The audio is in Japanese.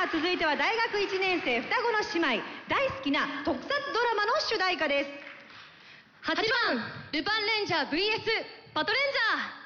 続いては大学1年生双子の姉妹、大好きな特撮ドラマの主題歌です。 8番ルパンレンジャー VS パトレンジャー。